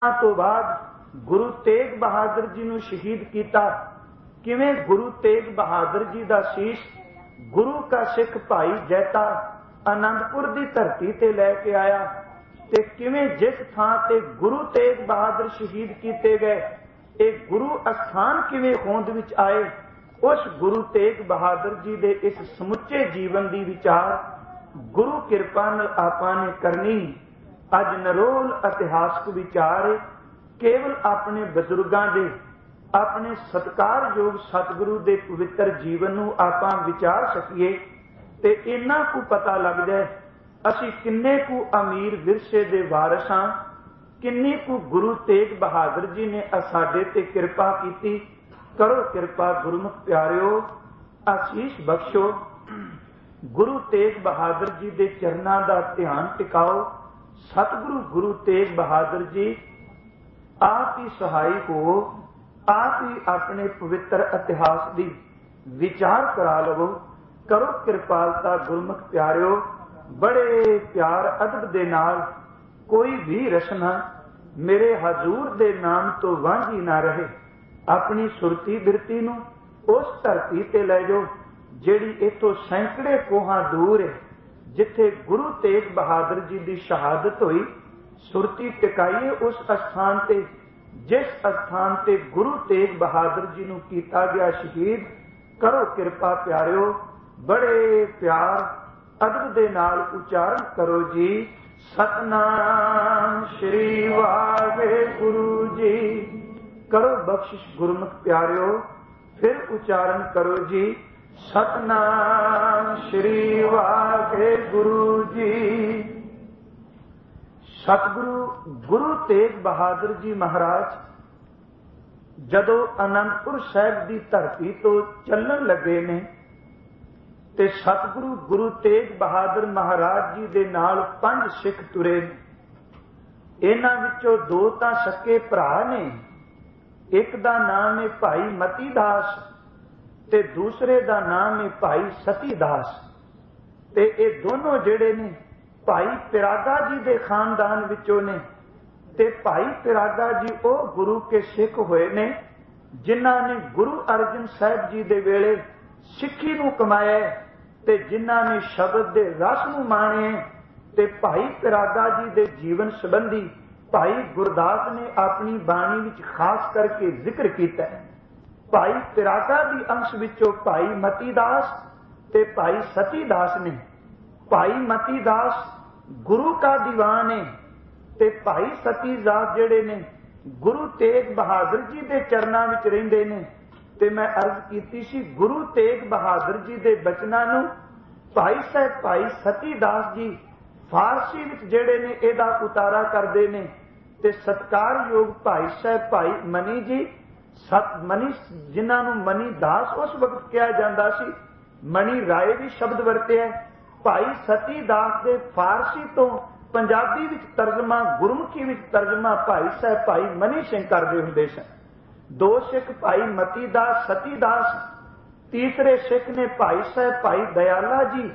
तो बाद गुरु तेग बहादुर जी नूं शहीद किया। किवें गुरु तेग बहादुर जी दा शीश गुरु का सिख भाई जैता आनंदपुर की धरती ते लैके आया, ते किवें जिस थां ते गुरु तेग बहादुर शहीद किए गए, एक गुरु अस्थान किवें होंद विच आए। उस गुरु तेग बहादुर जी दे इस समुचे जीवन की विचार गुरु किरपा नाल आपां ने करनी। अज नरोल इतिहासक विचार केवल अपने बजुर्गों के, अपने सत्कारयोग सतगुरु के पवित्र जीवन नूं आपां विचार सकीए ते इन्ना कु पता लग जाए असीं किन्ने कु अमीर विरसे दे वारिस हां, किन्नी कु गुरु तेग बहादुर जी ने साडे ते किरपा कीती। करो किरपा गुरमुख प्यारिओ, आशीष बख्शो, गुरु तेग बहादुर जी के चरणों का ध्यान टिकाओ। सतगुरु गुरु तेग बहादुर जी आप ही सहाय हो, आप ही अपने पवित्र इतिहास की विचार करा लवो। करो कृपालता गुरमुख प्यारिओ, बड़े प्यार अदब दे नाल कोई भी रचना मेरे हजूर दे नाम तो वांझी ना रहे। अपनी सुरती बिरती नूं उस धरती ते लै जाओ जिहड़ी इथों सैकड़े कोहां दूर है, जिथे गुरु तेग बहादुर जी की शहादत हुई। सुरती टिकाइए उस स्थान ते जिस स्थान ते गुरु तेग बहादुर जी नूं कीता गया शहीद। करो किरपा प्यारिओ, बड़े प्यार अदब दे नाल उचारण करो जी। सतनाम श्री वाहिगुरु जी। करो बख्शिश गुरमुख प्यारिओ, फिर उचारण करो जी। सतनाम श्री वाहिगुरु जी। सतगुरु गुरु तेग बहादुर जी महाराज जदों आनंदपुर साहिब की धरती तो चलन लगे ने, ते सतगुरु गुरु तेग बहादुर महाराज जी दे नाल 5 सिख तुरे ने। इन्हां विचों 2 तां सके भरा ने। एक दा नाम है भाई मती दास ते दूसरे दा नाम है भाई सती दास। ते ये दोनों जिहड़े ने भाई पिरागा जी दे खानदान विचों ने। ते भाई पिरागा जी वो गुरु के सिख होए ने जिन्हां ने गुरु अर्जन साहिब जी दे वेले सिक्खी नूं कमाया ते जिन्हां ने शब्द दे रस नूं माणे। ते भाई पिरागा जी दे जीवन संबंधी भाई गुरदास ने अपनी बाणी विच खास करके जिक्र किया है। भाई पिरागा दी अंश विचों भाई मतीदास ते भाई सतीदास ने। भाई मतीदास गुरु का दीवान है ते भाई सतीदास जिहड़े ने गुरु तेग बहादुर जी दे चरनां विच रहिंदे ने। ते मैं अर्ज कीती सी गुरु तेग बहादुर जी दे बचनां नूं भाई साहब भाई सतीदास जी फारसी विच जिहड़े ने इहदा उतारा करदे ने। ते सत्कारयोग भाई साहब भाई मनी जी मनी जिन्हां नूं मनी दास उस वक्त कहा जाता सी, मनी राय भी शब्द वरतिया। भाई सती दास दे फारसी तो पंजाबी विच तर्जमा गुरमुखी विच तर्जमा भाई साहब भाई मनी सिंह करदे हुंदे सन। 2 सिख भाई मती दास सती दास, तीसरे सिख ने भाई साहब भाई दयाला जी,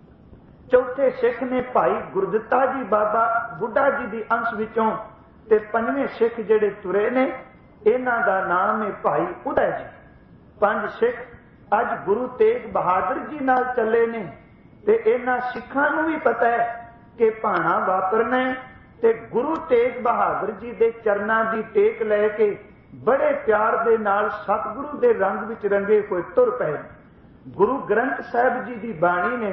चौथे सिख ने भाई गुरदित्ता जी बाबा बुढ़ा जी दी अंश विचों, ते 5वें सिख जिहड़े तुरे ने इन्हां दा नाम है भाई उदय जी। 5 सिख अज गुरु तेग बहादुर जी नाल चले ने। ते इन्हां सिखां नूं भी पता है कि भाणा वापरना है ते गुरु तेग बहादुर जी दे चरनां दी टेक लैके बड़े प्यार दे नाल सतगुरु दे रंग विच रंगे होए तुर पए। गुरु ग्रंथ साहिब जी दी बाणी ने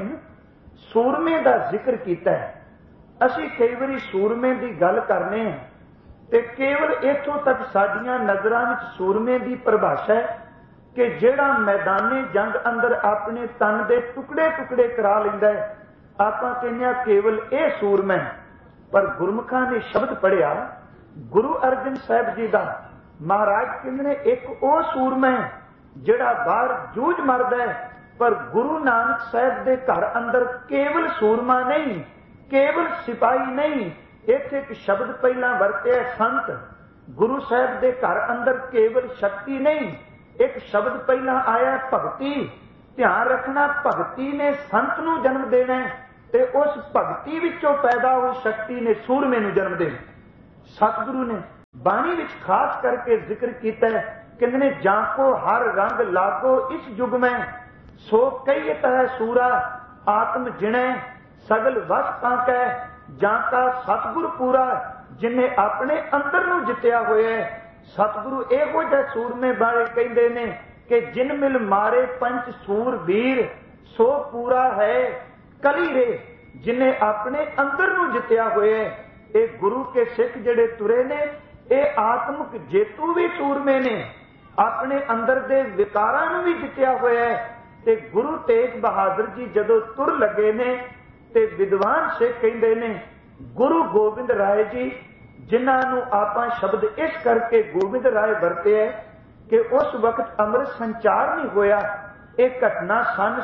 सूरमे दा जिक्र कीता है। असीं कई वारी सूरमे दी गल करने हैं ते केवल इथों तक साडियां नज़रां विच सूरमे दी परिभाषा है कि जिहड़ा मैदाने जंग अंदर अपने तन दे टुकड़े टुकड़े करा लैंदा है, आपां कहने केवल यह सूरमा है। पर गुरमुखां ने शब्द पढ़िया गुरु अर्जन साहिब जी दा, महाराज कहंदे एक वो सूरमा है जिहड़ा बाहर जूझ मरदा है, पर गुरु नानक साहिब दे घर अंदर केवल सूरमा नहीं, केवल सिपाही नहीं। इत्थे एक शब्द पहला वरतिया संत। गुरु साहिब दे घर अंदर केवल शक्ति नहीं, एक शब्द पहला आया भगती। ध्यान रखना, भगती ने संत नूं जन्म देना है ते उस भगती विचों पैदा हुई शक्ति ने सूरमे नूं जन्म देना। सतगुरु ने बाणी विच खास करके जिक्र किया है, कहते ने जाको हर रंग लागो इस युग में, सो कही है सूरा आत्म जिणे, सगल वस कांकै जाका सतगुर पूरा, जिन्हें अपने अंदर नूं जित्या होया है। सतगुरु इहो जिहे सूरमे बारे कहते ने कि जिन मिल मारे पंच सूर वीर, सो पूरा है कली रे, जिन्हें अपने अंदर नूं जित्या होया है। ये गुरु के सिख जिहड़े तुरे ने, ये आत्मक जेतू भी सूरमे ने, अपने अंदर दे विकारां नूं भी जित्या होया है। ते गुरु तेग बहादुर जी जदों तुर लगे ने, ते विद्वान सिख कहंदे ने गुरु गोबिंद राय जी, जिन्हां नूं आपां शब्द इस करके गोबिंद राय वरते है कि उस वक्त अमृत संचार नहीं होया। एक घटना सन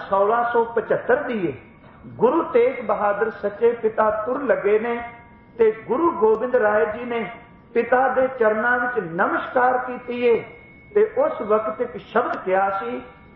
1675 दी है। गुरु तेग बहादुर सच्चे पिता तुर लगे ने, ते गुरु गोबिंद राय जी ने पिता दे चरनां विच नमस्कार कीती है। ते उस वक्त एक शब्द किया सी,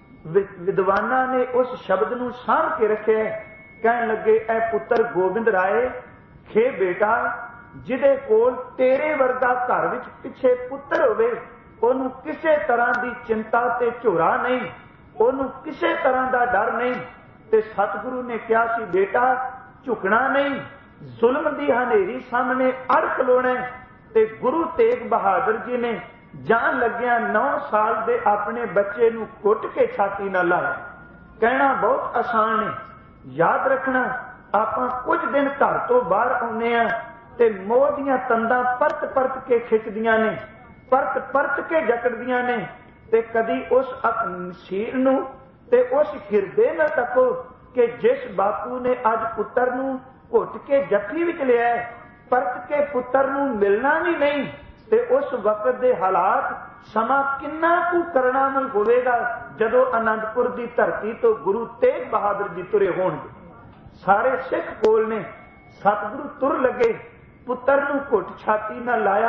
विद्वानां ने उस शब्द नूं साਂਭ के रखे। कहन लगे, ऐ पुत्र गोबिंद राय, खे बेटा, जिदे कोल तेरे वर्गा घर विच पिछे पुत्र होवे, ओनू किसे तरह की चिंता ते झोरा नहीं, ओनू किसे तरह का डर नहीं। ते सतगुरु ने कहा सी, बेटा झुकना नहीं, जुल्म की हनेरी सामने अड़ खलोना। ते गुरु तेग बहादुर जी ने जान लग्या 9 साल दे अपने बच्चे नूं कुट के छाती न लाया। कहना बहुत आसान है, याद रखना आपां कुछ दिन घर तो बाहर आउंदे आ ते मोह दीयां तंदां परत परत के खिचदियां ने, परत परत के जकड़दियां ने। ते कदी उस शीर नूं ते उस हिरदे न तको कि जिस बापू ने अज पुत्र नूं घुट के जफ्फी विच लिया, परत के पुत्र नूं मिलना भी नहीं। ते उस वक्त दे हालात समा किन्ना कु करणामल होवेगा जदों आनंदपुर की धरती तो गुरु तेग बहादुर जी तुरे होणगे। सारे सिख कोल ने, सतगुरु तुर लगे, पुत्र नूं घुट छाती न लाया।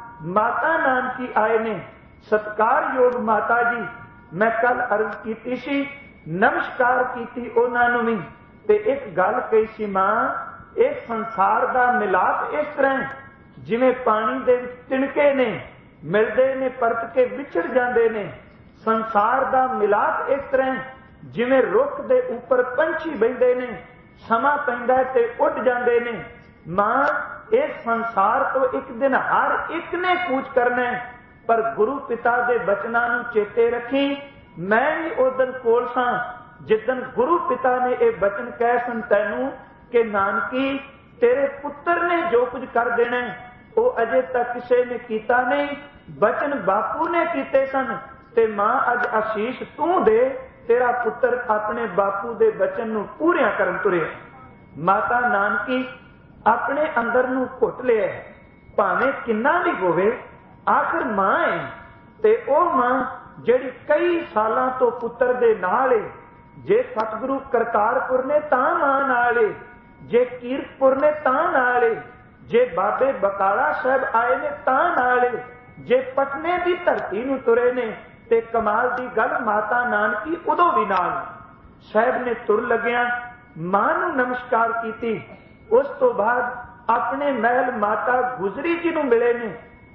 माता नानकी आए ने, सत्कारयोग माता जी, मैं कल अर्ज कीती सी, नमस्कार कीती उन्हां नूं भी। ते एक गल कही सी, मां इस संसार दा मिलाप इस तरह जिवें पानी दे तिणके ने, मिलदे ने परत के विछड़ जांदे ने। संसार दा मिलाप इस तरह जिवें रुख दे उपर पंछी बहिंदे ने, समा पैंदा ते उड़ जांदे ने। मां इस संसार तो एक दिन हर एक ने कूच करना है, पर गुरु पिता दे बचनां नूं चेते रखी। मैं भी उदन कोल सां जिदन गुरु पिता ने यह बचन कह सन तैनूं कि नानकी तेरे पुत्र ने जो कुछ कर देना वो अजे तक किसी ने कीता नहीं, बचन बापू ने कीते सन। ते मां अज आशीष तू दे, तेरा पुत्र अपने बापू दे बचन नूं पूरिया करन तुरिया। माता नानकी अपने अंदर नूं घुट लिया, भावें किन्ना भी होवे, आखिर मां है। ते ओ मां जिहड़ी कई सालां तो पुत्र दे नाल है। जे सतगुरु करतारपुर ने तां मां नाल है, जे कीरतपुर ने तां नाल है, जे बाबे बकाला साहब आए ने तां नाल है, जे पटने की धरती नूं तुरे ने। ते कमाल की गल, माता नानकी उदों भी नाल साहब ने तुर लग्या मां नूं नमस्कार कीती। उस तो बाद अपने महल माता गुजरी जी नूं मिले ने,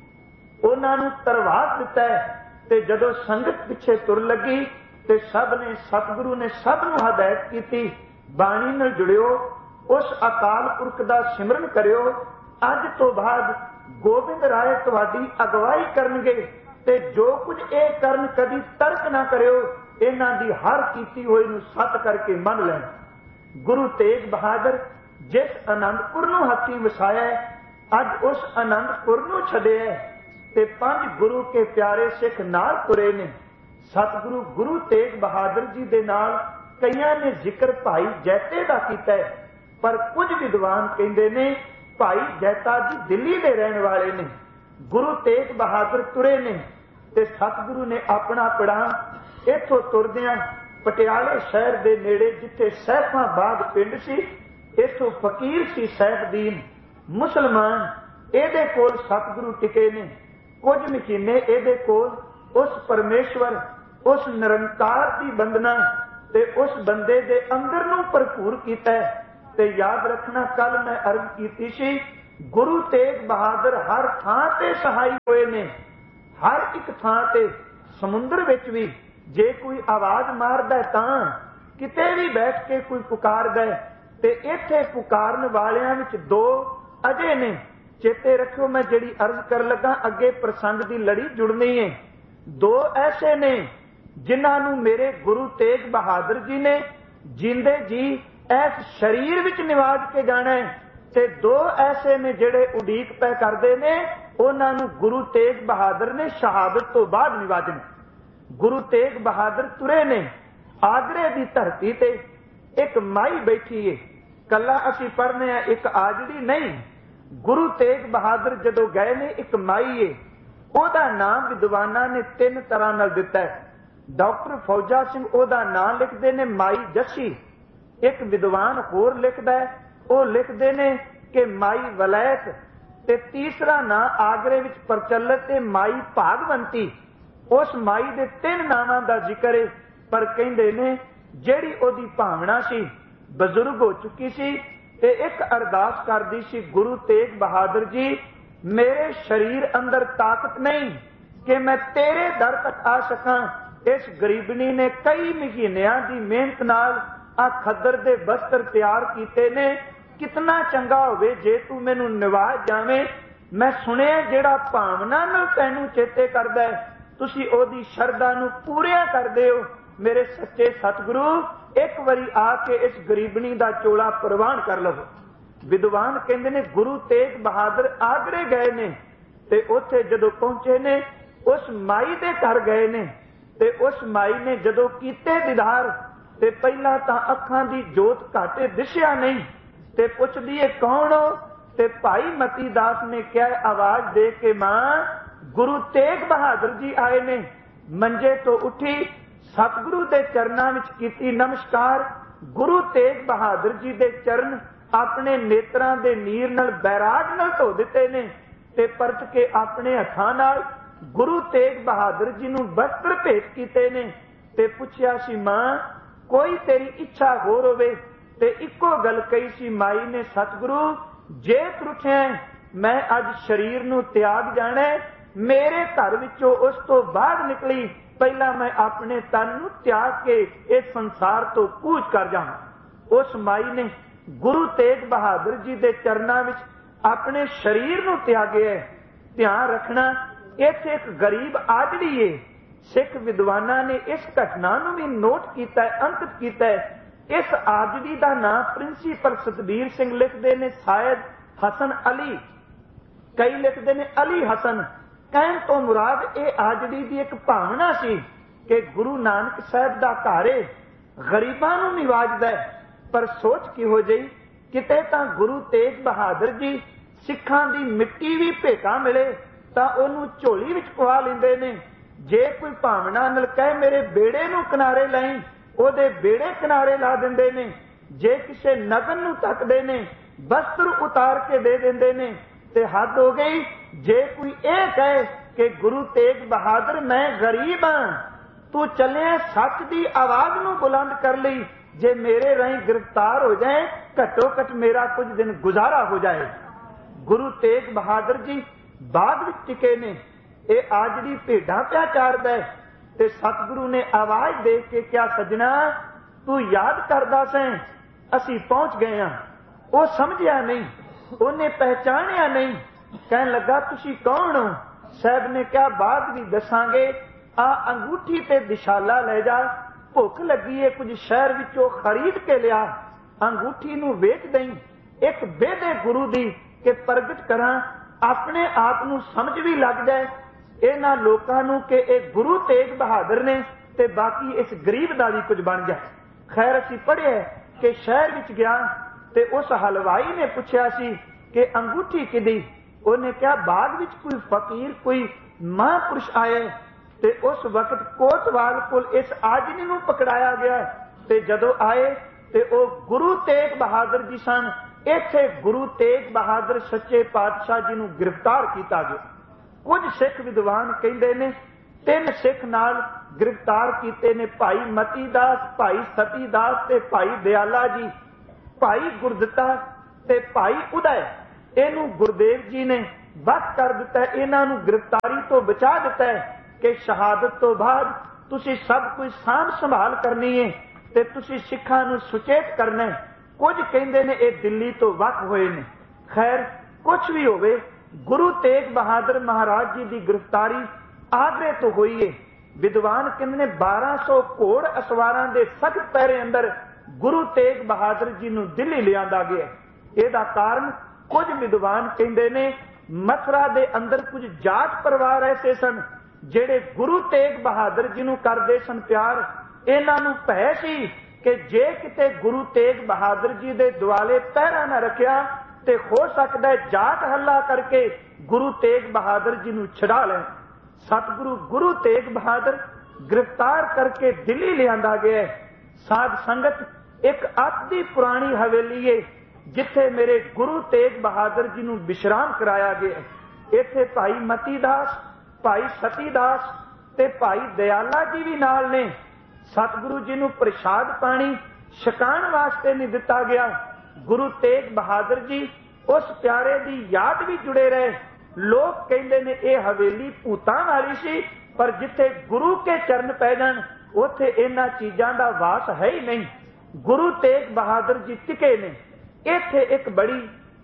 उन्हां नूं तरवास दिता है। ते जदों संगत पिछे तुर लगी ते सब ने, सतगुरु ने सब नूं हदायत कीती, बाणी नाल जुड़ियो, उस अकाल पुरख दा सिमरन करियो। अज तो बाद गोबिंद राय तुहाडी अगवाई करनगे ते जो कुछ ये करन कदी तर्क ना करियो, इन्हां दी हर कीती होई नूं सत करके मन लैण। गुरु तेग बहादुर जिस आनंदपुर नूं हथीं वसाया, अज उस आनंदपुर नूं छड्डिया ते 5 गुरु के प्यारे सिख नाल तुरे ने। सतगुरु गुरु तेग बहादुर जी दे नाल कईयां ने जिक्र भाई जैते दा कीता है, पर कुछ विद्वान कहंदे ने भाई जैता जी दिल्ली दे रहण वाले ने। गुरु तेग बहादुर तुरे ने ते सतगुरु ने अपना पड़ा इथों तुरदियां पटियाले शहर दे नेड़े जिथे सैफाबाद पिंड सी, इथों फकीर सी सैफदीन मुसलमान, एदे कोल सतगुरु टिके ने। कुछ महीने एदे कोल उस परमेश्वर, उस निरंकार की बंदना ते उस बंदे दे अंदर नूं भरपूर कीता है। ते याद रखना, कल मैं अर्ज कीती सी, गुरु तेग बहादुर हर थां ते सहाई ਹੋਏ ने। हर एक थां ते समुंदर विच भी जे कोई आवाज मारदा तां किते भी बैठ के कोई पुकारदा है ते इत्थे पुकारन वालियां विच दो अजे ने। चेते रखियो मैं जिहड़ी अर्ज कर लगा अगे प्रसंग दी लड़ी जुड़नी है। दो ऐसे ने जिन्हां नूं मेरे गुरु तेग बहादुर जी ने जिंदे जी इस शरीर विच निवाज के जाना है ते दो ऐसे ने जिहड़े उडीक पै करदे ने उन्हां नूं गुरु तेग बहादुर ने शहादत तो बाद निवाजने। गुरु तेग बहादुर तुरे ने आगरे दी धरती ते एक माई बैठी है। कला असीं पढ़ने एक आजड़ी नहीं। गुरु तेग बहादुर जदों गए ने एक माई है, ओहदा नाम विद्वानां ने तीन तरह नाल दिता है। डॉक्टर फौजा सिंह ओहदा नाम लिखदे ने माई जस्सी। एक विद्वान होर लिखदा है, ਉਹ ਲਿਖਦੇ ਨੇ कि माई वलैत ते तीसरा नां आगरे विच प्रचलित है माई भागवंती। उस माई दे तीन नावां दा जिक्र है, पर कहंदे ने ਜਿਹੜੀ ਉਹਦੀ ਭਾਵਨਾ ਸੀ ਬਜ਼ੁਰਗ ਹੋ ਚੁੱਕੀ ਸੀ ਤੇ ਇੱਕ ਅਰਦਾਸ ਕਰਦੀ ਸੀ, ਗੁਰੂ ਤੇਗ ਬਹਾਦਰ ਜੀ ਮੇਰੇ ਸਰੀਰ ਅੰਦਰ ਤਾਕਤ ਨਹੀਂ ਕਿ ਮੈਂ ਤੇਰੇ ਦਰ ਤੱਕ ਆ ਸਕਾਂ। ਇਸ ਗਰੀਬਣੀ ਨੇ ਕਈ ਮਹੀਨਿਆਂ ਦੀ ਮਿਹਨਤ ਨਾਲ ਆ ਖੱਦਰ ਦੇ ਵਸਤਰ ਤਿਆਰ ਕੀਤੇ ਨੇ। कितना चंगा होवे जे तू मैनू निवाज जावे। मैं सुनिया जेड़ा भावना नाल तैनू चेते करदा है तुसी ओदी शरधा नू पूरिया करदे हो। मेरे सच्चे सतगुरु एक बारी आके इस गरीबनी दा चोला प्रवान कर लवो। विद्वान कहंदे ने गुरु तेग बहादुर आगरे गए ने ते उत्थे जदों पहुंचे ने उस माई दे घर गए ने ते उस माई ने जदों कीते दीदार ते पहला तां अखां दी जोत घाटे दिसिया नहीं ते पुछदी है कौन हो ते भाई मती दास ने क्या आवाज दे के मां गुरु तेग बहादुर जी आए ने। मंजे तो उठी सतगुरु दे चरनां विच कीती नमस्कार। गुरु तेग बहादुर जी दे चरण अपने नेत्रां दे नीर नाल बैराग नाल धो दिते ने ते परत के अपने हत्थां नाल गुरु तेग बहादुर जी नूं वस्त्र भेट कीते ने ते पुछया सी मां कोई तेरी इच्छा होर होवे ते इको गल कही सी माई ने, सतगुरु जे त्रुठिया मैं अज शरीर नूं त्याग जाना। मेरे घर विचों उस तो बाद निकली पहला मैं अपने तन नूं त्याग के इस संसार तो कूच कर जावां। उस माई ने गुरु तेग बहादुर जी दे चरनां विच अपने शरीर नूं त्यागिया। ध्यान रखना इत्थे एक गरीब आजड़ी है। सिख विद्वानां ने इस घटना नूं भी नोट कीता है, अंकित कीता है। इस आजड़ी का नाम प्रिंसीपल सतबीर सिंह लिखते ने शायद हसन अली, कई लिखते ने अली हसन। कहन तो मुराद ये आजड़ी की एक भावना सी कि गुरु नानक साहब का घर गरीबां नूं निवाजदा है। पर सोच किहो जई किते तां गुरु तेग बहादुर जी सिखां दी मिट्टी भी भेटा मिले तां ओनूं झोली विच पवा लैंदे ने। जे कोई भावना नाल कहे मेरे बेड़े नूं किनारे लाई ਉਹਦੇ बेड़े किनारे ला दिंदे ने। जे किसे नगन नूं तकदे ने वस्त्र उतार के दे दिंदे ने ते हद हो गई। जे कोई ये कहे कि गुरु तेग बहादुर मैं गरीब हाँ तू चले सच की आवाज नूं बुलंद कर लई, जे मेरे राही गिरफ्तार हो जाए घट्टो घट मेरा कुछ दिन गुजारा हो जाए। गुरु तेग बहादुर जी बाग विच टिके ने। ये आजड़ी भेडां पिया चारदा है ते सतगुरु ने आवाज दे के क्या सजना तू याद करदा सैं असी पहुंच गए हाँ। वो समझिया नहीं, उन्हें पहचानिया नहीं। कहन लगा तुसी कौन हो? साहब ने क्या बाद भी दसांगे। आ अंगूठी ते दिशाला ले जा, भुख लगी है कुछ शहर विचों खरीद के लिया। अंगूठी नूं वेच दई एक बेदे गुरु दी के प्रगट करा अपने आप नूं समझ भी लग जाए इन्हां लोकां नूं कि इह गुरु तेग बहादुर ने ते बाकी इस गरीब दा भी कुछ बन जाए। खैर असीं पढ़िआ कि शहर विच गया ते उस हलवाई ने पुछया सी कि अंगूठी किदी। उन्हें क्या बाग विच कोई फकीर कोई महापुरुष आए ते उस वक्त कोतवाल कोल इस आजनी नूं पकड़ाया गया ते जदों आए ते ओ गुरु तेग बहादुर जी सन। इत्थे गुरु तेग बहादुर सच्चे पातशाह जी नूं गिरफ्तार कीता गया। कुछ सिख विद्वान कहते ने 3 सिख नाल गिरफ्तार किए ने, भाई मती दास, भाई सती दास ते भाई दयाला जी। भाई गुरदिता ते भाई उदय इनू गुरदेव जी ने बस कर दिता है, इन्हां नूं गिरफ्तारी तो बचा दिता है कि शहादत तो बाद तुसीं सब कुछ साਂਭ संभाल करनी है ते तुसीं सिखां नूं सुचेत करना है। कुछ कहंदे ने ये दिल्ली तो वख होए ने। खैर कुछ भी होवे, गुरु तेग बहादुर महाराज जी की गिरफ्तारी आगरे तो हुई है। विद्वान कहते ने 1200 घोड़ असवारां दे सख्त पैरे अंदर गुरु तेग बहादुर जी नूं दिल्ली लिआंदा गया। इहदा कारण कुछ विद्वान कहंदे ने मथुरा दे अंदर कुछ जाट परिवार ऐसे सन जिहड़े गुरु तेग बहादुर जी नूं करदे सन प्यार। इन्हां नूं भय सी कि जे किते गुरु तेग बहादुर जी दे दुआले पहरा ना रखिया ते हो सकदा है जाट हल्ला करके गुरु तेग बहादुर जी नूं छड़ा लैण। सतगुरु गुरु तेग बहादुर गिरफ्तार करके दिल्ली लिआंदा गया। साध संगत एक अति पुरानी हवेली है जिथे मेरे गुरु तेग बहादुर जी नूं विश्राम कराया गया। इत्थे भाई मतीदास, भाई सतीदास ते भाई दयाला जी भी नाल ने। सतगुरु जी नूं प्रसाद पानी छकाण वास्ते नहीं दिता गया। गुरु तेग बहादुर जी उस प्यारे दी याद भी जुड़े रहे। लोग कहते ने यह हवेली भूतां वाली सी, पर जिथे गुरु के चरण पै जाण उथे इन्हां चीजां दा वास है ही नहीं। गुरु तेग बहादुर जी टिके ने। इत्थे एक बड़ी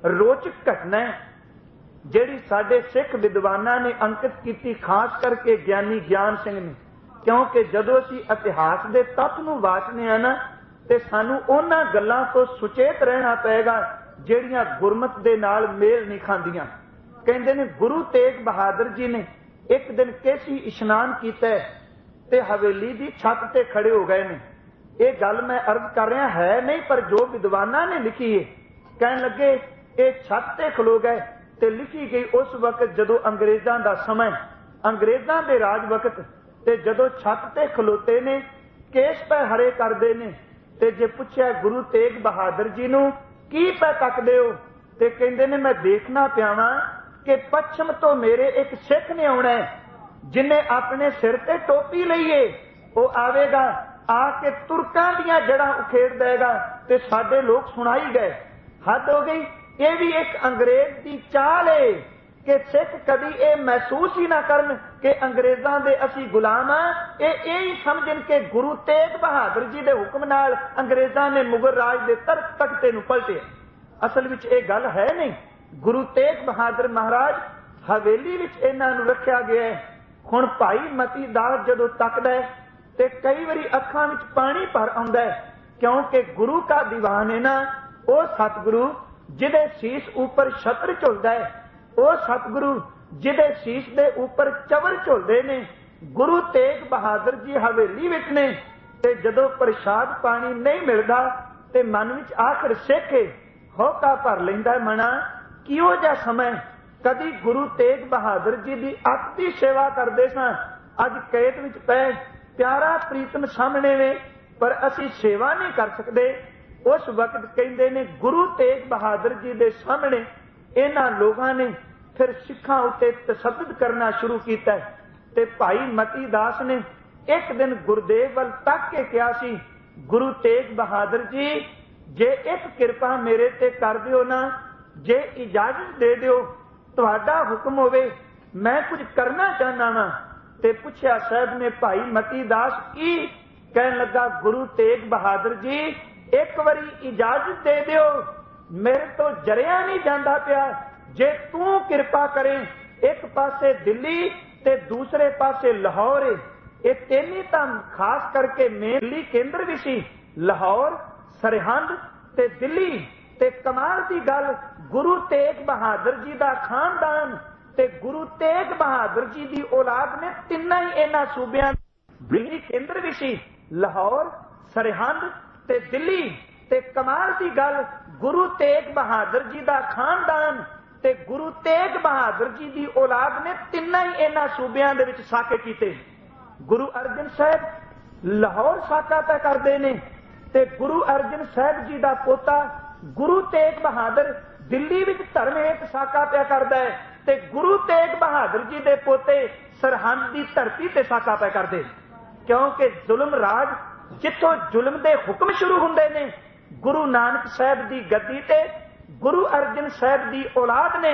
रोचक घटना है जिहड़ी साडे सिख विद्वानां ने अंकित की, खास करके ज्ञानी ज्ञान सिंह ने। क्योंकि जदों असीं इतिहास दे तत्व नूं वाचने आ ना ते सानूं उन्हां गल्लां तो सुचेत रहना पएगा जिहड़ियां गुरमत दे नाल मेल नहीं खांदियां। कहंदे ने गुरु तेग बहादुर जी ने एक दिन केसी इशनान कीता ते हवेली दी छत ते खड़े हो गए ने। ये गल मैं अर्ज कर रहा है नहीं, पर जो विद्वानां ने लिखी है। कहन लगे ये छत ते खलो गए ते लिखी गई उस वक्त जदों अंग्रेजां दा समय, अंग्रेजां दे राज वक्त, ते जदों छत ते खलोते ने केस पै हरे करदे ने ते जे पुछया गुरु तेग बहादुर जी नूं की पै तकदे हो ते कहंदे ने मैं देखना पिया वां कि पश्चिम तो मेरे एक सिख ने आउणा है जिन्हें अपने सिर ते टोपी लईए, वो आवेगा आके तुर्कां दीयां जड़ां उखेड़ देगा ते साडे लोग सुनाई गए। हद हो गई। ये भी एक अंग्रेज की चाल है कि सिख कभी ये महसूस ही ना करन कि अंग्रेजां दे असीं गुलाम हां। यही समझन कि गुरु तेग बहादुर जी दे हुक्म नाल अंग्रेजां ने मुगल राज दे तख्ते नूं पलटिया। असल विच ये गल है नहीं। गुरु तेग बहादुर महाराज हवेली विच इन्हां नूं रखिया गया है। हुण भाई मतीदास जदों तकदा है ते कई वारी अखां विच पानी भर आउंदा है, क्योंकि गुरु का दीवान है ना, वो सतगुरु जिहदे शीश उपर छत्र झुलदा है, वो सतगुरु जिहदे शीश दे उपर चवर झुलदे ने। गुरु तेग बहादुर जी हवेली विच ने ते जदों प्रसाद पानी नहीं मिलदा ते मन विच आखिर सिख होका भर लैंदा मना किहो जिहा समय। कदी गुरु तेग बहादुर जी की अति सेवा करते सन। अज कैद विच पै प्यारा प्रीतम सामने ने, पर असी सेवा नहीं कर सकते। उस वक्त कहते ने गुरु तेग बहादुर जी के सामने इन्हां लोगों ने फिर सिखां उत्ते तशद्दुद करना शुरू किया। ते भाई मतीदास ने एक दिन गुरुदेव वल तक के कहा सी, गुरु तेग बहादुर जी जे एक किरपा मेरे ते कर दिओ ना, जे इजाजत दे दिओ, तुहाडा हुक्म होवे मैं कुछ करना चाहना वा। ते पुछया साहब ने भाई मतीदास की? कहन लगा गुरु तेग बहादुर जी एक बारी इजाजत दे दिओ, मेरे तो जरिया नहीं जांदा पिया। जे तू किरपा करें, एक पासे दिल्ली ते दूसरे पासे लाहौर है, ये तीन ही तां खास करके मेनली केंद्र भी सी, लाहौर, सरहंद ते दिल्ली। ते कमाल की गल, गुरु तेग बहादुर जी का खानदान ते गुरु तेग बहादुर जी की औलाद ने तिन्ना ही इन्हां सूबियां दिल्ली केंद्र भी सी, लाहौर, सरहंद ते दिल्ली। ते कमाल की गल, गुरु तेग बहादुर जी का खानदान ते गुरु तेग बहादुर जी की औलाद ने तिन्ना ही इन्हां सूबियां दे विच साके कीते। गुरु अर्जन साहब लाहौर साका पै करदे ने ते गुरु अर्जन साहब जी का पोता गुरु तेग बहादुर दिल्ली विच धर्म हेत साका पिया करदा है ते गुरु तेग बहादुर जी दे पोते सरहंद की धरती ते साका पिया करदे। क्योंकि जुल्म राज जिथों जुल्म दे हुक्म शुरू हुंदे ने, गुरु नानक साहब की गद्दी ते गुरु अर्जन साहब की औलाद ने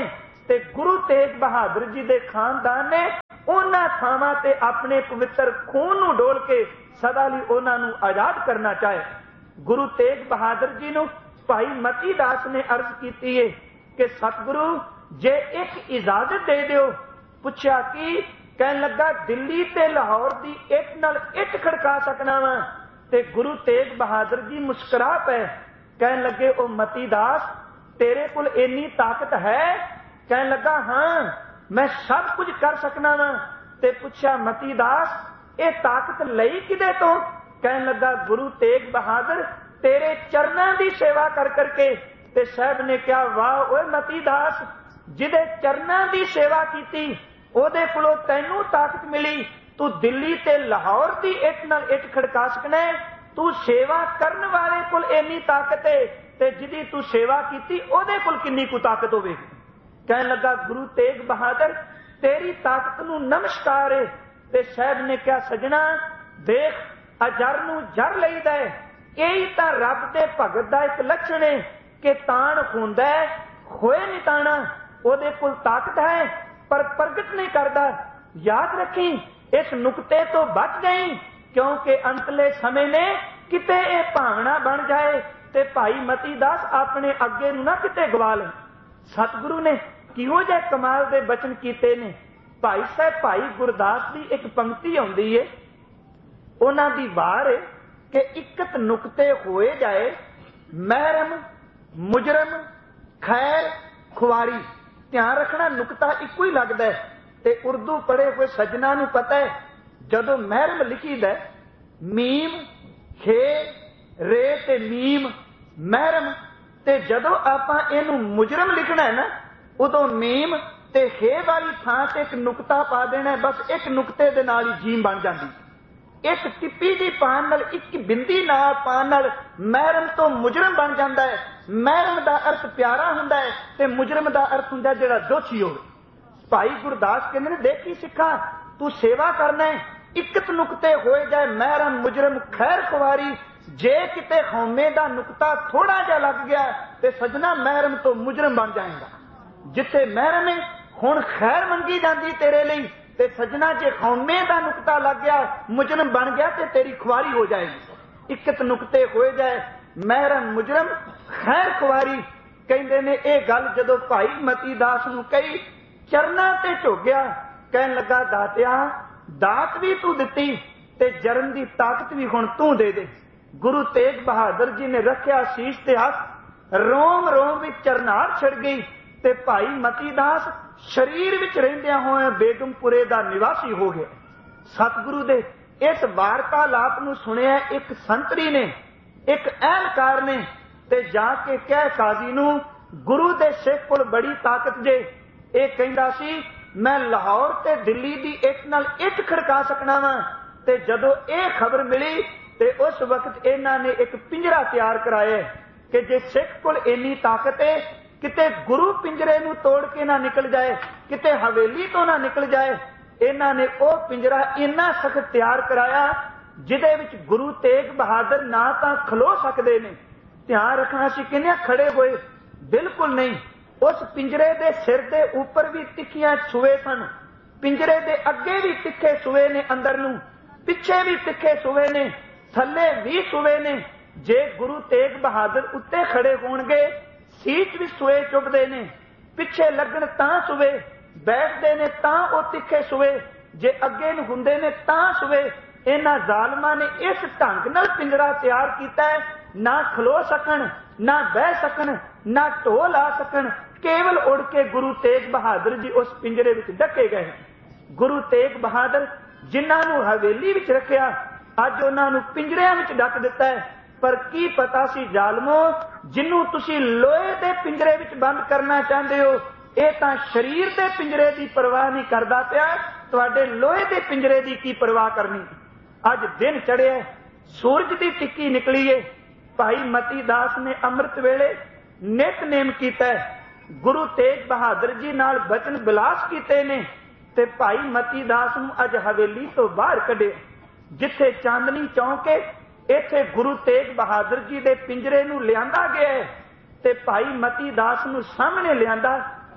ਤੇ ਗੁਰੂ ਤੇਗ ਬਹਾਦਰ जी दे खानदान ने उन्हां थावां ते अपने पवित्र खून नूं डोल के सदा लई उन्हां नूं आजाद करना चाहे। गुरु तेग बहादुर जी नूं भाई मती दास ने अर्ज कीती है कि सतगुरु जे एक इजाजत दे दिओ। पुछया कि कहन लगा दिल्ली ते लाहौर दी इट नाल इट खड़का सकना वा। ते गुरु तेग बहादुर जी मुस्कुरा पे कहन लगे ओ मती दास तेरे कोल इन्नी ताकत है? कहन लगा हाँ मैं सब कुछ कर सकना वा। ते पुछया मती दास ये ताकत लई किदे तो? कहन लगा गुरु तेग बहादुर तेरे चरनां दी सेवा कर करके। ते साहब ने कहा वाह ओए मती दास जिदे चरनां दी सेवा कीती ओदे कोलों तैनू ताकत मिली। तू दिल्ली ते लाहौर दी इट नाल इट खड़का सकना है। तू सेवा करन वाले कोल इन्नी ताकत है ते जिदी तू सेवा कीती ओदे कोल किन्नी कु ताकत होवे। कहन लगा गुरु तेग बहादुर तेरी ताकत नू नमस्कार है। ते साहब ने कहा सजना देख अजर नू जर लईदा है। यही तां रब दे भगत दा एक लक्षण है कि ताण हुंदा है खोए नहीं ताना। ओदे कोल ताकत है पर प्रगट नहीं करदा। याद रखी इस नुकते तो बच गई क्योंकि अंतले समय ने किते ये भावना बन जाए ते भाई मती दास अपने अगे नूं ना किते गवा ले। सतगुरु ने किहो जे कमाल दे बचन कीते ने। भाई साहब भाई गुरदास दी एक पंक्ति आउंदी है उन्हां दी वार है कि इकत नुकते होए जाए महरम मुजरम खैर खुआरी। ध्यान रखना नुकता इको ही लगता है ते उर्दू पढ़े हुए सज्जना नूं पता है जदों महरम लिखीदा मीम खे रे ते मीम महरम ते जदों आपां इहनूं मुजरम लिखना है ना उदों मीम ते हे वाली थां ते एक नुकता पा देना है। बस एक नुकते दे नाल ही जीम बन जांदी। एक टिप्पी जी पान नाल एक बिंदी नाल पान नाल महरम तो मुजरम बन जाता है। महरम दा अर्थ प्यारा हुंदा है ते मुजरम दा अर्थ हुंदा जिहड़ा दोषी होवे। भाई गुरदास कहंदे ने देखी सिखा तू सेवा करना है इकत नुकते होए जाए महरम मुजरम खैर खुवारी। जे किते हौमे दा नुकता थोड़ा जिहा लग गया ते सजना महरम तो मुजरम बन जाएगा। जिथे महरम है हुण खैर मंगी जाती तेरे लिए ते सजना जे हौमे दा नुकता लग गया मुजरम बन गया ते तेरी खुआरी हो जाएगी। इकत नुकते होए जाए महरम मुजरम खैर खुआरी। कहंदे ने ये गल जदों भाई मती दास नूं कही चरना ते झोगिया। कहन लगा दातिया दात भी तू दिती ते जरन दी ताकत भी हुण तू दे दे। गुरु तेग बहादुर जी ने रखिया शीश ते हथ रोम रोम विच चरनार छिड़ गई ते भाई मती दास शरीर विच रहिंदियां होए बेगमपुरे दा निवासी हो गया। सतगुरु दे इस वार्तालाप नूं सुनिया एक संतरी ने एक अहलकार ने ते जाके कह काजी नूं गुरु दे सिख कोल बड़ी ताकत जे। ये कहंदा सी मैं लाहौर ते दिल्ली दी इट नाल इट खड़का सकना वा। ते जदों ये खबर मिली ते उस वक्त इन्हां ने एक पिंजरा तैयार कराया कि जे सिख कोल इन्नी ताकत है किते गुरु पिंजरे नूं तोड़ के ना निकल जाए किते हवेली तो ना निकल जाए। इन्हां ने वो पिंजरा इन्ना सख्त तैयार कराया जिदे विच गुरु तेग बहादुर ना तां खलो सकदे ने। ध्यान रखना सी किन्ने खड़े होए बिल्कुल नहीं। उस पिंजरे दे सिर दे ऊपर भी तिखियां छुए सन। पिंजरे दे अगे भी तिखे सुए ने अंदर नूं पिछे भी तिखे सुए ने थल्ले भी सुए ने। जे गुरु तेग बहादुर उत्ते खड़े होणगे सीट भी सुए चुभदे ने पिछे लगन तां सुए बैठदे ने तां ओ तिखे सुए जे अगे नूं हुंदे ने तां सुए। इन्हां जालमां ने इस ढंग नाल पिंजरा तैयार कीता है ना खलो सकन ना बह सकन ना ढो ला सकन केवल उड़ के गुरु तेग बहादुर जी उस पिंजरे विच ढके गए। गुरु तेग बहादुर जिन्हां नूं हवेली विच रखिया अज उन्हां नूं पिंजरियां विच ढक दिता है। पर की पता सी जालमो जिन्नू तुसी लोहे दे पिंजरे विच बंद करना चाहते हो ये तां शरीर दे पिंजरे की परवाह नहीं करता पिया। तुहाडे लोहे दे पिंजरे की की परवाह करनी। अज दिन चढ़िया सूरज की टिक्की निकली है। भाई मती दास ने अमृत वेले नितनेम कीता है। गुरु तेग बहादुर जी नाल बचन बिलास कीते ने ते भाई मती दास नूं अज हवेली तो बाहर कढे जिथे चांदनी चौक है इत्थे गुरु तेग बहादुर जी दे पिंजरे नूं लियांदा गया है ते भाई मती दास नूं सामने लियांदा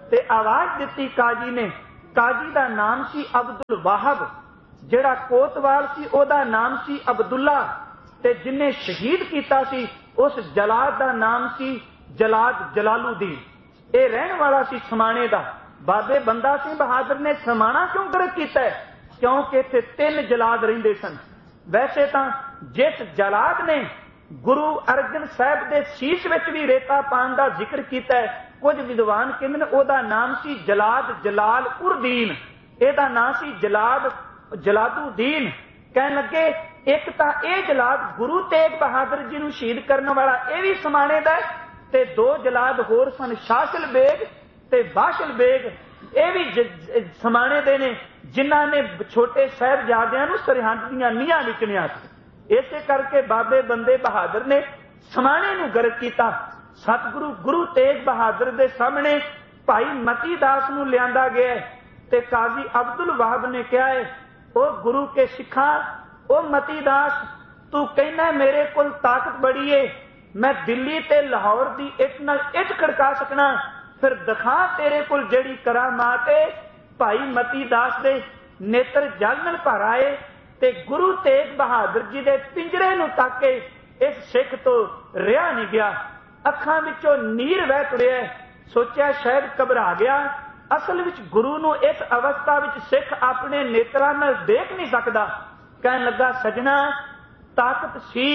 ते आवाज दिती काजी ने। काजी दा नाम सी अब्दुल वाहब, जिहड़ा कोतवाल सी ओदा नाम सी अब्दुल्ला, ते जिन्हें शहीद किया सी उस जलाद दा नाम सी जलाद जलालुद्दीन। ये रहन वाला सी समाणे दा। बाबे बंदा सिंह बहादुर ने समाणा क्यों गरक किया है? क्योंकि इत्थे 3 जलाद रहिंदे सन। वैसे तां जिस जलाद ने गुरु अर्जन साहब दे शीश विच भी रेता पान दा जिक्र किया है, कुछ विद्वान कहंदे ने ओदा नाम सी जलाद जलाल उर दीन, एदा नाम सी जलाद जलालुद्दीन। कहन लगे एक तां ये जलाद गुरु तेग बहादुर जी नूं शहीद करने वाला ये भी समाणे दा, ते 2 जलाद होर सन, शासिल बेग ते बाशिल बेग, ये भी समाणे दे ने, जिन्हां ने छोटे साहिबजादियां नूं सरहद दीयां नीहां विचणिया सी। इसे करके बाबे बंदे बहादुर ने समाणे नूं गरक कीता। सतगुरु गुरु तेग बहादुर दे सामने भाई मती दास नूं लिआंदा गया ते काजी अब्दुल वाहब ने कहा है, ओ गुरु के सिखा, ओ मती दास, तू कहना मेरे कोल ताकत बड़ी है, मैं दिल्ली ते लाहौर दी इट नाल इट खड़का सकना, फिर दिखा तेरे कोल जड़ी करामात है। भाई मती दास दे नेत्र जल नाल भर आए ते गुरु तेग बहादुर जी दे पिंजरे नूं ताके इस सिख तो रिहा नहीं गया। अखां विचों नीर वह तुड़िया, सोचा शायद घबरा गया। असल विच गुरु नूं इस अवस्था विच सिख अपने नेत्रां नाल देख नहीं सकदा। कहन लगा सजना ताकत सी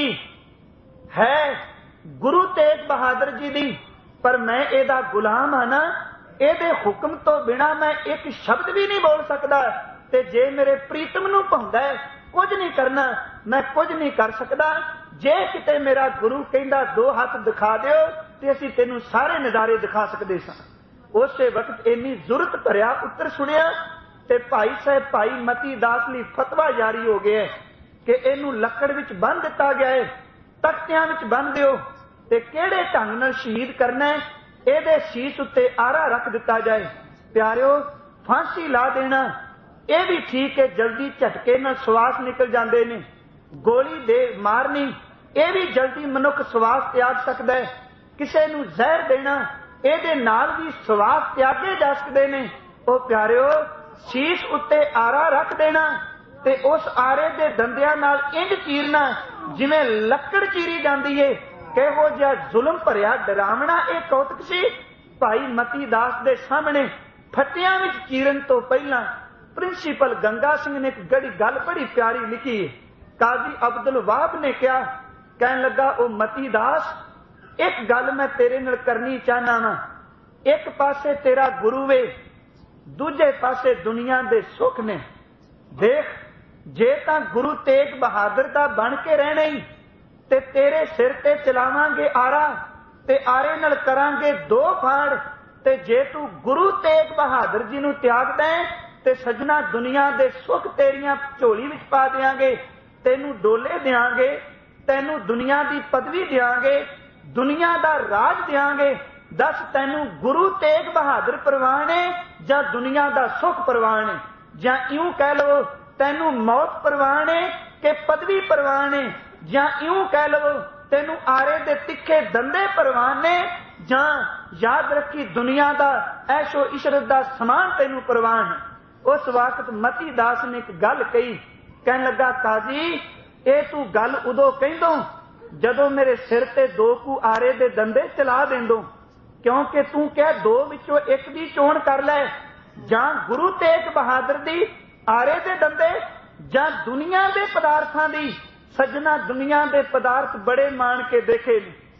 है गुरु तेग बहादुर जी दी, पर मैं एदा गुलाम हाँ ना, एदे हुक्म तो बिना मैं एक शब्द भी नहीं बोल सकदा, ते जे मेरे प्रीतम नूं भाउंदा है कुछ नहीं करना, मैं कुछ नहीं कर सकदा। जे किते मेरा गुरु कहंदा 2 हाथ दिखा दिओ ते असीं तैनूं सारे नज़ारे दिखा सकदे सां। उस वक्त इन्नी जुरत भरिया उत्तर सुनिया ते भाई साहब भाई मती दास लई फतवा जारी हो गया कि इनू लकड़ विच बन दिता गया है, तख्तियां विच बन दिओ ते किहड़े ढंग नाल शहीद करना है, इहदे शीश उत्ते आरा रख दिता जाए। प्यारिओ, फांसी ला देना यह भी ठीक है, जल्दी झटके नाल श्वास निकल जाते ने। गोली दे मारनी यह भी जल्दी मनुख श्वास त्याग सकता है। किसी नूं जहर देना ਇਹਦੇ ਨਾਲ भी श्वास त्यागे जा सकते हैं। ਉਹ प्यारिओ, शीश उत्ते आरा रख देना ते उस आरे दे दंदियां नाल इंज चीरना जिवें लकड़ चीरी जाती है। किहो जिहा जुल्म भरिया डरावना एक कौतक सी। भाई मती दास दे सामने फटियां विच चीरन तो पहला प्रिंसीपल गंगा सिंह ने एक गल बड़ी प्यारी लिखी। काजी अब्दुल वाहब ने कहा, कहन लगा, ओ मती दास, एक गल मैं तेरे नाल करनी चाहना वा। एक पासे तेरा गुरु वे, दूजे पासे दुनिया दे सुख ने। देख, जे तां गुरु तेग बहादुर दा बन के रहना ही ते तेरे सिर ते चलावांगे आरा ते आरे नाल करांगे 2 फाड़। ते जे तू गुरु तेग बहादुर जी नूं त्यागदा है ते सजना दुनिया दे सुख तेरियां झोली विच पा देंगे, तेनू डोले देंगे, तेनू दुनिया दी पदवी देंगे, दुनिया दा राज देंगे। दस तैनू गुरु तेग बहादुर परवान है जां दुनिया दा सुख परवान है? जां इउं कह लो तैनू मौत परवान है कि पदवी परवान है? जां इउं कह लो तैनू आरे दे तिखे दंदे परवान ने? जां याद रखी दुनिया दा ऐशो इशरत दा समान तैनू परवान है? उस वक्त मती दास ने एक गल कही। कहन लगा, काजी, ये तू गल उदों कहंदो जदों मेरे सिर ते 2 कू आरे दे दंदे चला देंदो, क्योंकि तू कह 2 विचों एक दी चोण कर लै, जां गुरु तेग बहादुर दी आरे दे दंदे जां दुनिया दे पदार्थां दी। सजना दुनिया दे पदार्थ बड़े मान के देखे,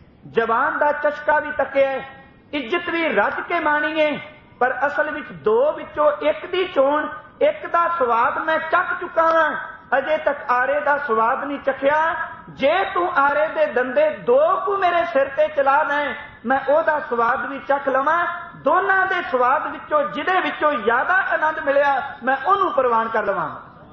जबान दा चस्का भी तकिया, इज्जत भी रज के मानी है, पर असल विच 2 विचों एक दी चोण, एक दा स्वाद मैं चख चुका हां, अजे तक आरे दा स्वाद नहीं चखिया। जे तू आरे दे दंदे 2 को मेरे सिर ते चला दें, मैं ओदा स्वाद भी चख लवां। दोनां दे स्वाद विचों जिहदे विचों ज्यादा आनंद मिलिया मैं ओनू प्रवान कर लवां।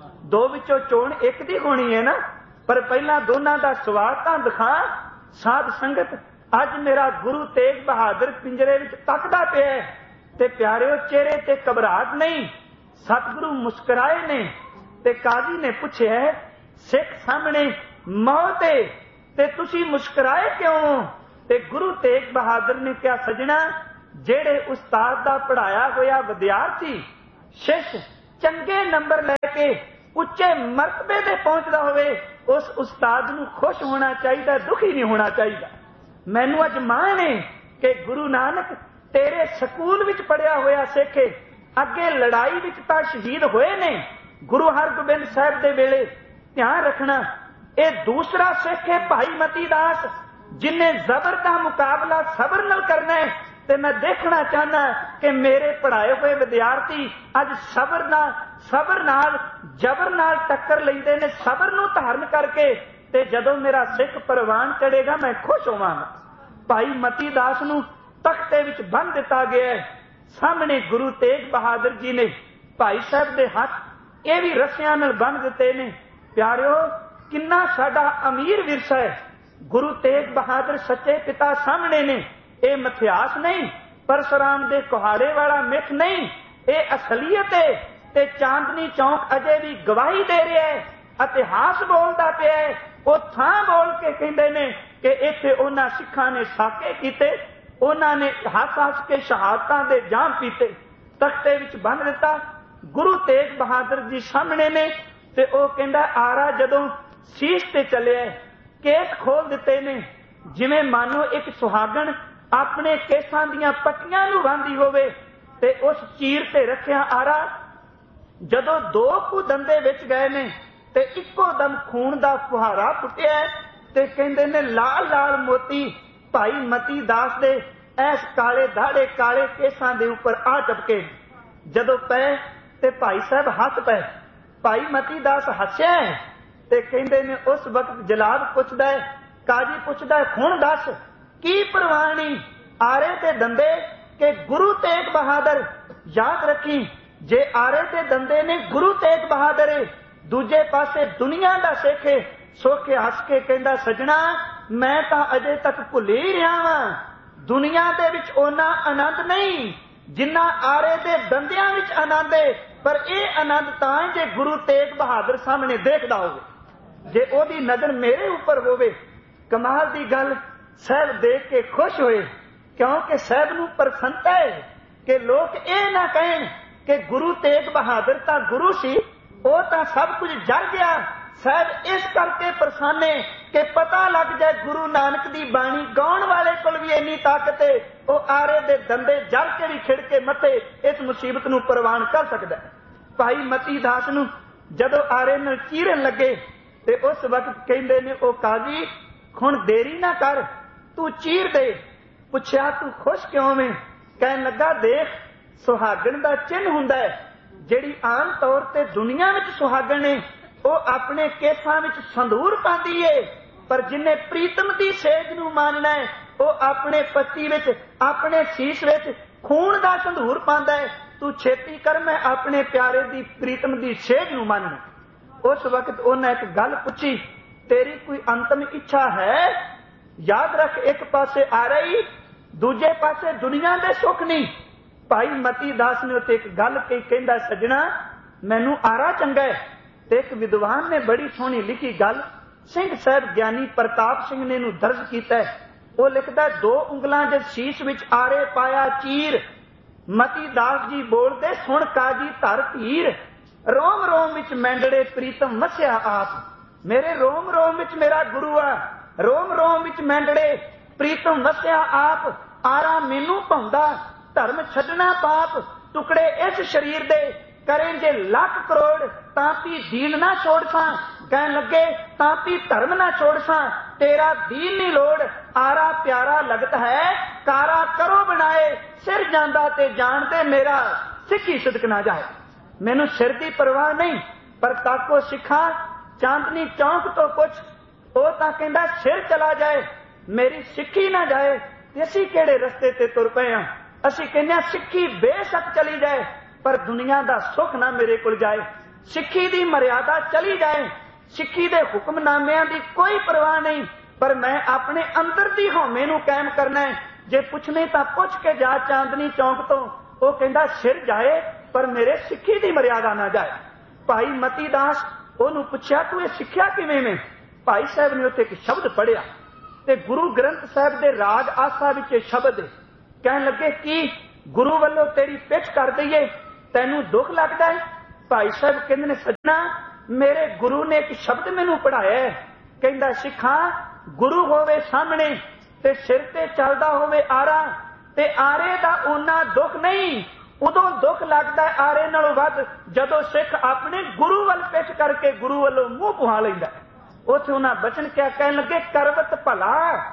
2 विचों चोण एक दी होनी है ना, पर पहला दोनां दा स्वाद तां दिखा। साध संगत, अज मेरा गुरु तेग बहादुर पिंजरे विच तकदा पिया ते प्यारिओ चेहरे ते घबराहट नहीं, सतगुरु मुस्कुराए ने। ते काजी ने पूछया, सिख सामने मौत है ते तुसी मुस्कुराए क्यों? ते गुरु तेग बहादुर ने कहा, सजना, ਜਿਹੜੇ ਉਸਤਾਦ ਦਾ ਪੜ੍ਹਾਇਆ ਹੋਇਆ ਵਿਦਿਆਰਥੀ शिष चंगे नंबर लैके उच्चे मरतबे ते पहुंचता होवे, उस उस्ताद नूं खुश होना चाहिए, दुखी नहीं होना चाहिए। मैनू अज मान है कि गुरु नानक तेरे स्कूल विच पढ़िया होया सिख अगे लड़ाई विच तां शहीद होए ने। गुरु हरगोबिंद साहिब दे वेले ध्यान रखना, ये दूसरा सिख है भाई मती दास, जिन्हें जबर का मुकाबला सबर नाल करना है। ते मैं देखना चाहना कि मेरे पढ़ाए हुए विद्यार्थी अज सबर नाल जबर नाल टक्कर लैंदे ने, सबर नूं धारण करके, ते जदों मेरा सिख परवान चढ़ेगा मैं खुश होवांगा। भाई मती दास नूं तख्ते विच बंन दिता गया है। सामने गुरु तेग बहादुर जी ने भाई साहब दे हथ ये भी रस्सियां नाल बन दिते ने। प्यारिओ, किन्ना साडा अमीर विरसा है। गुरु तेग बहादुर सच्चे पिता सामने ने। ये मिथ्यास नहीं, परशुराम दे कुहाड़े वाला मिथ नहीं, ये असलीयत है। ते चांदनी चौक अजे भी गवाही दे रहा है, इतिहास बोलता पिया है। वो थां बोल के कहते ने कि इत्थे उन्हां सिखां ने साके कीते, उन्हां ने हस के शहादतां दे जाम पीते। तख्ते विच बन दिता। गुरु तेग बहादुर जी सामने ने, ते वो कहंदा आरा जदों शीश ते चलिया, केस खोल दिते ने, जिवें मानो एक सुहागण अपने केसां दियां पट्टियां नूं बांधी होवे, ते उस चीर ते रखिया आरा। जदों दो कु दंदे विच गए ने, ते इक्को दम खून दा फुहारा फुटिया, ते कहंदे ने लाल लाल मोती भाई मती दास दे ऐस काले दाड़े काले केसां दे उपर आ टपके। जदों पै ते भाई साहब हस पै। भाई मती दास हस्या, ते कहंदे ने उस वक्त जलाद पुछदा है, काजी पुछदा है, हुण दस की प्रवानी आरे ते दंदे के गुरु तेग बहादुर। याद रखी, जे आरे ते दंदे ने गुरु तेग बहादुर, दूजे पासे दुनिया दा सिख है। सोखे हस के कहंदा सजना मैं तां अजे तक भुल ही रहा वां। दुनिया दे विच ओना आनंद नहीं जिन्ना आरे दे दंदियां विच आनंद है, पर यह आनंद तां जे गुरु तेग बहादुर सामने देखदा होवे, जे ओदी नजर मेरे उपर होवे। कमाल दी गल, साहब देख के खुश हुए, क्योंकि साहब नूं प्रसन्नता है कि लोग ये ना कहन कि गुरु तेग बहादुर तां गुरु सी, वो तां सब कुछ जर गया। साहब इस करके प्रसन्न है कि पता लग जाए गुरु नानक दी बाणी गाउण वाले कोल भी इन्नी ताकत है, वो आरे दे दंदे जल के भी खिड़ के मथे इस मुसीबत नूं परवान कर सकदा है। भाई मती दास नूं जदों आरे नाल चीरन लगे, ते उस वक्त कहंदे ने ओ काजी हुण देरी ना कर, तू चीर दे। पुछया तू खुश क्यों में? कहन लगा देख, सुहागण दा चिन्ह हुंदा है, जिहड़ी आम तौर ते दुनिया विच सुहागण है वो अपने केसां विच संदूर पांदी है, पर जिन्हें प्रीतम दी सेज नूं मानना है वो अपने पति विच अपने शीश विच खून दा संदूर पांदा है। तू छेती कर, मैं अपने प्यारे दी प्रीतम दी सेज नूं मानना। उस वक्त उन्हें एक गल पूछी, तेरी कोई अंतिम इच्छा है? याद रख, एक पासे आ रही, दूजे पासे दुनिया दे सुख नहीं। भाई मती दास ने उत्ते एक गल कही, कहंदा सजना मैनू आरा चंगा है। ते एक विद्वान ने बड़ी सोहनी लिखी गल सिंह साहब ज्ञानी प्रताप सिंह ने नू दर्ज कीता है। वो लिखदा, दो उंगलां दे शीश विच आरे पाया चीर, मती दास जी बोलदे सुण काजी धर धीर, रोम रोम विच मैंडड़े प्रीतम वसिया आप। मेरे रोम रोम विच मेरा गुरु आ, रोम रोम विच मैंडड़े प्रीतम वसिया आप। आरा मैनू भाउंदा, धर्म छड्डना पाप, टुकड़े इस शरीर दे करें जे लाख करोड़, तापी दीन ना छोड़ सा। कहन लगे तापी धर्म ना छोड़ सा, तेरा दीन नहीं लोड़। आरा प्यारा लगता है, कारा करो बनाए, सिर जांदा ते जानते मेरा सिक्खी सिदक ना जाए। मैनू सिर की परवाह नहीं, पर ताको सिखा चांदनी चौक तो कुछ, वो तां कहंदा सिर चला जाए मेरी सिक्खी ना जाए। असी किहड़े रस्ते ते तुर पए हां? असी कहने सिक्खी बेशक चली जाए, पर दुनिया दा सुख ना मेरे कोल जाए। सिक्खी दी मर्यादा चली जाए, सिक्खी दे हुक्मनामिਆਂ दी कोई परवाह नहीं, पर मैं अपने अंदर दी हौमे नूं कायम करना है। जे पुछने तां पुछ के जा चांदनी चौक तो, वो कहंदा सिर जाए पर मेरे सिक्खी दी मर्यादा ना जाए। भाई मती दास ਉਹਨੂੰ ਪੁੱਛਿਆ ਤੂੰ ਇਹ ਸਿੱਖਿਆ ਕਿਵੇਂ में? ਭਾਈ ਸਾਹਿਬ ਨੇ ਉੱਥੇ ਇੱਕ ਸ਼ਬਦ ਪੜਿਆ, ਤੇ ਗੁਰੂ ਗ੍ਰੰਥ ਸਾਹਿਬ ਦੇ ਰਾਗ ਆਸਾ ਵਿੱਚ ਇਹ ਸ਼ਬਦ ਹੈ, कहन लगे कि गुरु वालों तेरी पिठ कर दईए, तैनू दुख लगता है? भाई साहब कहते ने सजना मेरे गुरु ने एक शब्द मैनू पढ़ाया है, कहंदा सिखा गुरु होवे सामने ते सिर ते चलदा होवे आरा, ते आरे दा उन्ना दुख नहीं, उदों दुख लगता है आरे नालों वध जदों सिख अपने गुरु वाल पिठ करके गुरु वालों मूंह पुहा लैंदा। उत्थे उन्हां बचन क्या कहन लगे, करवत भला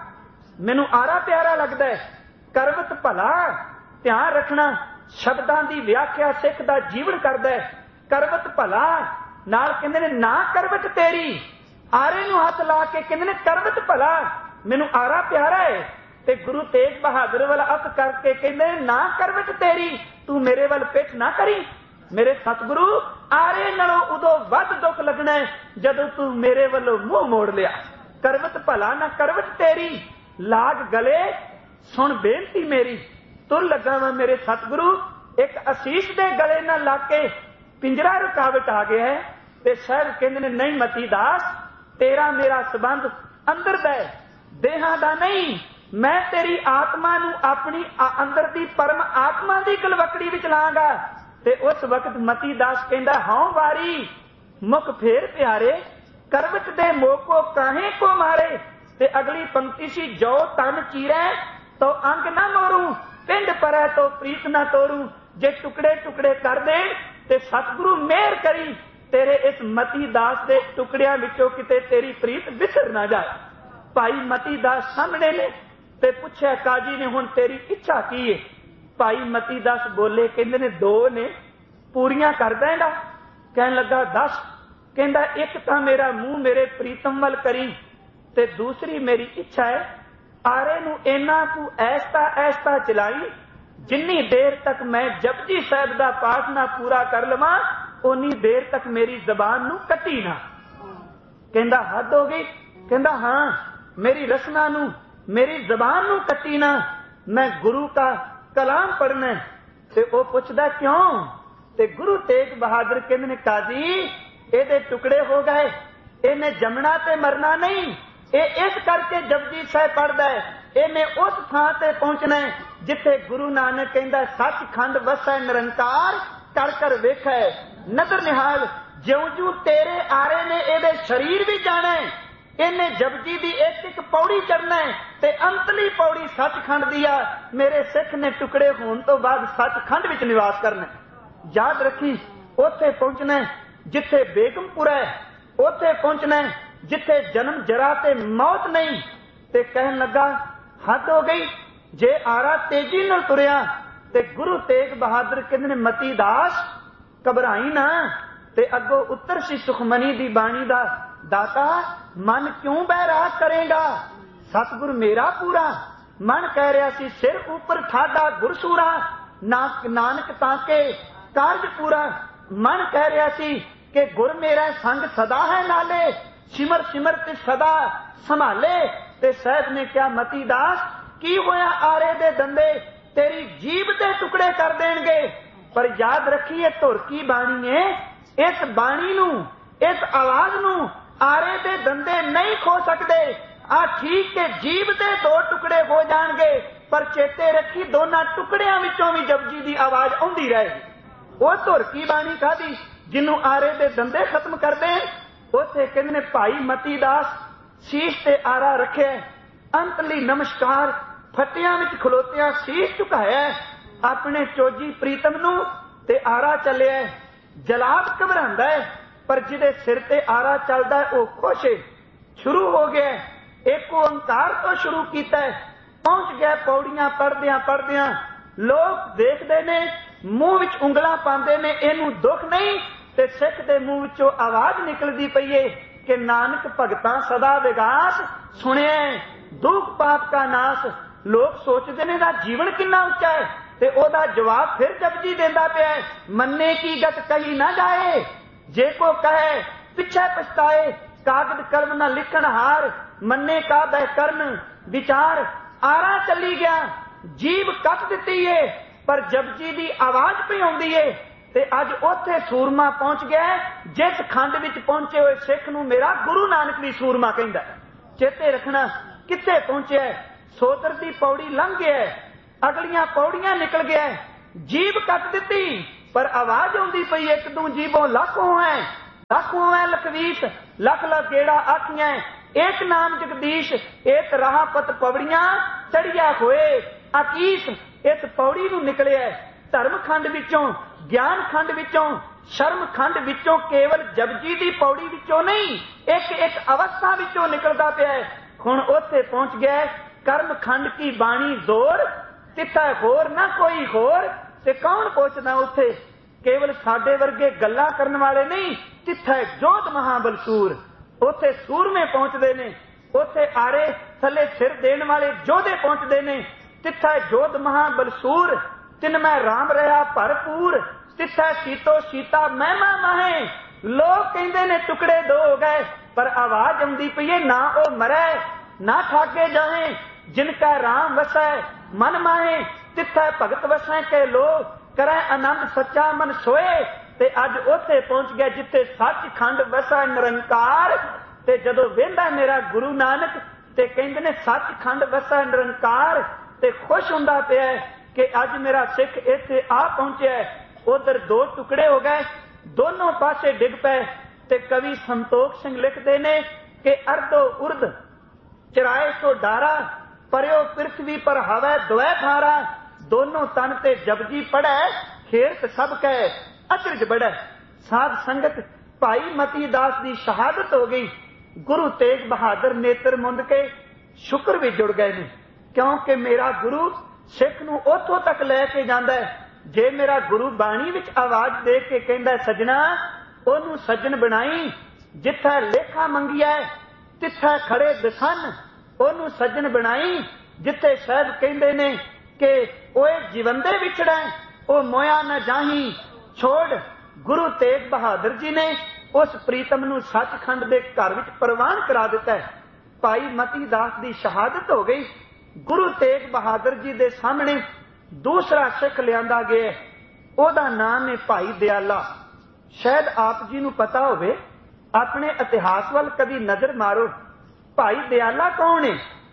मैनू आरा प्यारा लगता है, करवत भला ध्यान रखना शब्दां दी व्याख्या सिख दा जीवन करदा है। करवत भला नाल कहंदे ने ना करवट तेरी, आरे नूं हथ ला के कहंदे ने करवत भला मैनू आरा प्यारा है, ते गुरु तेग बहादुर वाला हथ करके कहंदे ने ना करवट तेरी, तू मेरे वाल पिठ ना करी। मेरे सतगुरु आरे नालों उदों वध दुख लगना है जदों तू मेरे वालों मूंह मोड़ लिया। करवत भला ना करवट तेरी, लाग गले सुन बेनती मेरी, तुर लगा वा मेरे सतगुरु एक आशीष दे गले ना ला के पिंजरा रुकावट आ गया है। ते साहब कहंदे ने नहीं मती दास तेरा मेरा संबंध अंदर दा देहां दा नहीं, मैं तेरी आत्मा नू अपनी अंदर दी परम आत्मा दी गलवकड़ी विच लांगा। ते उस वक्त मती दास कहंदा हां वारी मुख फेर प्यारे, करवट दे मोको काहे को मारे। ते अगली पंक्ति सी जो तन चीरै तो अंग ना मोरू, पिंड परै तो प्रीत ना तोरू, जे टुकड़े टुकड़े कर दे ते सतगुरु मेहर करी, तेरे इस मती दास दे टुकड़ियां विचों किते तेरी प्रीत विसर ना जाए। भाई मती दास सामने ने ते पुछया काजी ने हुण तेरी इच्छा की है? भाई मती दास बोले कहंदे ने दो ने, पूरियां कर देंगा? कहन लगा दस। कहंदा एक तां मेरा मुंह मेरे प्रीतम वल करी, ते दूसरी मेरी इच्छा है आरे नू इन्ना तू ऐसता ऐसता चलाई जिन्नी देर तक मैं जपजी साहिब दा पाठ ना पूरा कर लवां उन्नी देर तक मेरी जबान नू कटी ना। कहंदा हद हो गई? कहंदा हां मेरी रसना नू मेरी जबान नू कटी ना, मैं गुरु का कलाम पढ़ना। ते ओ पुछदा क्यों? ते गुरु तेग बहादुर कहंदे ने काजी एदे टुकड़े हो गए, इन्हें जमना ते मरना नहीं, ये इस करके जपजी साहिब पढ़दा है, इन्हें उस थां ते पहुंचना है जिथे गुरु नानक कहंदा सचखंड वसै निरंकार, कर कर वेखै नजर निहाल, ज्यों ज्यों तेरे आरे ने एदे शरीर भी जाना है, इन्हें जपजी दी एक एक पौड़ी चढ़ना है ते अंतली पौड़ी सचखंड दी आ। मेरे सिख ने टुकड़े होने तो बाद सचखंड विच निवास करना। याद रखी उथे पहुंचना है जिथे बेगमपुरा है, उथे पहुंचना है जिथे जन्म जरा ते मौत नहीं। ते कहन लगा हद हो गई, जे आरा तेजी नाल तुरिया। ते गुरु तेग बहादुर कहंदे ने मती दास घबराई ना। ते अगों उत्तर सी सुखमनी दी बाणी दा दाता मन क्यों बैराग करेगा, सतगुर मेरा पूरा। मन कह रहा सी सिर ऊपर ठाडा गुरसूरा, नानक ताके कारज पूरा। मन कह रहा सी कि गुर मेरा संग सदा है नाले, सिमर सिमर ते सदा संभाले। ते साहब ने क्या मती दास की होया आरे दे दंदे तेरी जीभ दे टुकड़े कर देंगे। पर याद रखिए धुर की बाणी है, इस बाणी नू इस आवाज नू आरे दे दंदे नहीं खो सकते। आ ठीक के जीभ दे दो टुकड़े हो जाएंगे, पर चेते रखी दोनों टुकड़ियां विचों भी जपजी दी आवाज आउंदी रहेगी। वो धुर की बाणी खादी जिन्हों आरे दे दंदे खत्म कर दे। उथे कहंदे ने भाई मती दास शीश ते आरा रखे, अंतली नमस्कार फटियां विच खलोतिया शीश झुकाया अपने चोजी प्रीतम नू ते आरा चलिया। जलाद घबरांदा है, पर जिदे सिर ते आरा चलदा है वह खुश है। शुरू हो गया एक ओंकार तो शुरू किया, पहुंच गया पौड़ियां पढ़दियां पढ़दियां। लोग देखते ने मूंह विच उंगलां पांदे ने, इनू दुख नहीं। ते सिख दे मूंह विचों आवाज निकलदी पई है कि नानक भगतां सदा विगास, सुने दुख पाप का नाश। लोग सोचते ने दा जीवन कितना उच्चा है, ते ओदा जवाब फिर जपजी देंदा पिया है, मन्ने की गत कही ना जाए, जे को कहे पिछे पछताए। कागज कलम न लिखन हार, मन्ने का बह करन विचार। आरा चली गया, जीव कट दिती है, पर जपजी दी आवाज पे आउंदी है। ते अज उथे सूरमा पहुंच गया जिस खंड विच पहुंचे हुए सिख नूं मेरा गुरु नानक भी सूरमा कहंदा। चेते रखना किथे पहुंचे, सोतर दी पौड़ी लंघ गया, अगलियां पौड़ियां निकल गया, जीभ कट दी, पर आवाज आउंदी पई एक दू जीवों लाखों है लखवीस, लख लख गेड़ा आखियां, एक नाम जगदीश, एक राह पत पवड़ियां चढ़िया होए आकीस। इस पौड़ी नूं निकलिया धर्म खंड विचों, ज्ञान खंड विचों, शर्म खंड विचों, केवल जपजी दी पौड़ी विचों नहीं, एक एक अवस्था विचों निकलदा पिया है। हुण उत्थे पहुंच गया कर्म खंड की बाणी जोर, तिथा होर ना कोई होर। ते कौन पहुंचदा उत्थे? केवल साडे वर्गे गल्लां करन वाले नहीं, तिथे जोध महाबलसूर, उत्थे सूरमे पहुंचदे ने, उत्थे आरे थले सिर देण वाले जोधे पहुंचदे ने, तिथे जोध महाबलसूर। तिन मैं राम रहा भरपूर, तिथे सीतो सीता महिमा माहे। लोग कहंदे ने टुकड़े दो हो गए, पर आवाज आउंदी पई है ना ओ मरै ना ठाके जाए, जिनका राम वसै मन माहे, तिथे भगत वसै के लोग करै आनंद सच्चा मन सोए। ते अज उत्थे पहुंच गया जिथे सचखंड वसै निरंकार। ते जदों वेंदा मेरा गुरु नानक ते कहंदे ने सचखंड वसै निरंकार, ते खुश हुंदा पिया कि अज मेरा सिख इत्थे आ पहुंचिया। उधर दो टुकड़े हो गए, दोनों पासे डिग पे। ते कवि संतोख सिंह लिखते ने कि अर्धो उर्ध चराए सो डारा, परयो पृथ्वी पर हवै द्वै थारा। दोनों तन ते जपजी पढ़ै, खेत सब कै अचरज बढ़ै। साध संगत भाई मती दास की शहादत हो गई। गुरु तेग बहादुर नेत्र मुंद के शुक्र भी जुड़ गए ने, क्योंकि मेरा गुरु सिख नूं उथों तक लैके जांदा है। जे मेरा गुरु बाणी विच आवाज दे के कहंदा सजना ओनू सज्जन बनाई, जिथे लेखा मंगिया तिथे खड़े दसन ओनू सज्जन बनाई। जिथे साहब कहंदे ने कि ओए जीवंदे विछड़ा ओ मोया न जाही छोड़, गुरु तेग बहादुर जी ने उस प्रीतम नूं सचखंड दे घर विच प्रवान करा दिता है। भाई मती दास की शहादत हो गई। गुरु तेग बहादुर जी दे सामने दूसरा सिख लियांदा गया, ओदा नाम है भाई दयाला। शायद आप जी नूं पता होवे, अपने इतिहास वाल कभी नजर मारो। भाई दयाला कौन है?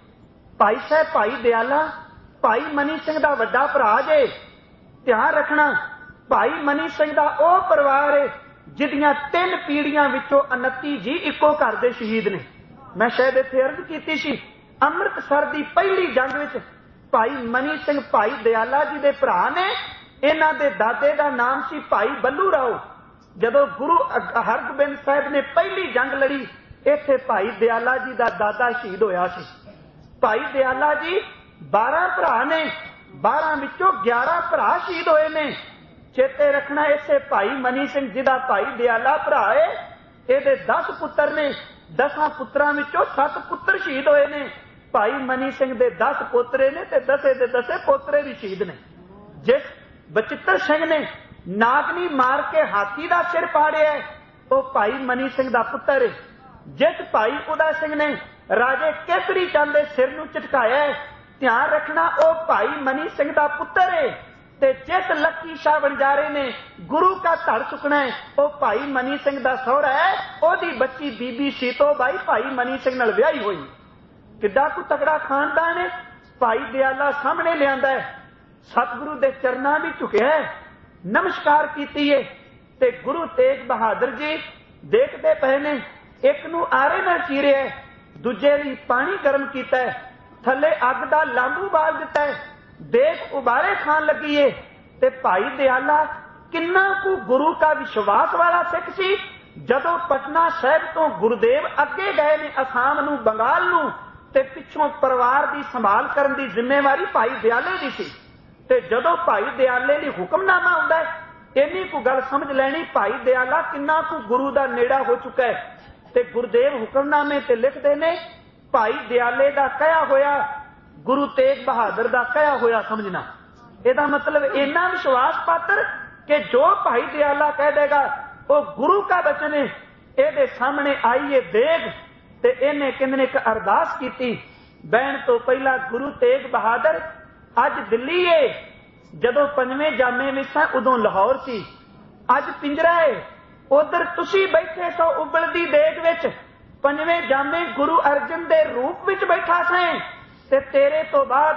भाई साहब भाई दयाला भाई मनी सिंह दा वड्डा भरा जे। ध्यान रखना, भाई मनी सिंह दा ओ परिवार है जिहदियां 3 पीढ़ियां विचों 29 जी इको घर दे शहीद ने। मैं शायद इत्थे अर्ज कीती सी, अमृतसर दी पहली जंग विच भाई मनी सिंह भाई दयाला जी दे भरा ने। इन्हां दे दादे दा नाम सी भाई बल्लू राव। जदों गुरु हरगोबिंद साहब ने पहली जंग लड़ी, इत्थे भाई दयाला जी दा दादा शहीद होया सी। भाई दयाला जी 12 भरा ने, 12 विचों 11 भरा शहीद होए ने। चेते रखना, इसे भाई मनी सिंह जी दा भाई दयाला भरा है, इहदे 10 पुत्र ने। 10 पुत्रां विचों 7 पुत्र शहीद होए ने। भाई मनी सिंह दे 10 पोतरे ने ते 10 दे 10 पोतरे भी शहीद ने। जिस बचित्र सिंह ने नागनी मार के हाथी दा सिर फाड़िया, वो भाई मनी सिंह दा पुत्र है। जिस भाई उदा सिंह ने राजे केसरी चंद दे सिर नूं झटकाया, ध्यान रखना वो भाई मनी सिंह दा पुत्र है। ते जिस लक्की शाह बंजारे ने गुरु का धड़ चुकना है, वो भाई मनी सिंह दा सौहरा है। ओदी बच्ची बीबी सीतो बाई भाई मनी सिंह नाल विआही हुई। किड्डा को तगड़ा खानदान है। भाई दयाला सामने लियांदा है, सतगुरु दे चरनां भी झुकिया है, नमस्कार कीती है। ते गुरु तेग बहादुर जी देखते पए ने, एक नूं आरे नाल चीरिया, दूजे लई पानी गर्म कीता है, थले अग दा लांबू बाल दिता है, देख उबारे खान लगी है। ते भाई दयाला किन्ना को गुरु का विश्वास वाला सिख सी। जदों पटना साहिब तो गुरुदेव अगे गए ने असाम नूं बंगाल नूं, ते पिछों परिवार की संभाल करन दी जिम्मेवारी भाई दयाले दी सी। ते जदों भाई दयाले लई हुक्मनामा आउंदा है, इन्नी को गल समझ लैनी, भाई दयाला किन्ना को गुरु दा नेड़ा हो चुका है। ते गुरुदेव हुक्मनामे ते लिखदे ने, भाई दयाले दा कहा होया गुरु तेग बहादुर दा कहा होया समझना। इहदा मतलब इन्ना विश्वास पात्र कि जो भाई दयाला कह देगा वो गुरु का वचन है। इहदे सामने आईए देग, ते इन्हें किन्ने एक अरदास की। बहन तो पहला गुरु तेग बहादुर अज दिल्ली है, जदों 5वें जामे विच उदों लाहौर सी, अज पिंजरा है। उधर तुसी बैठे सो उबलदी देग विच, 5वें जामे गुरु अर्जन दे रूप विच बैठा सैं, ते तेरे तो बाद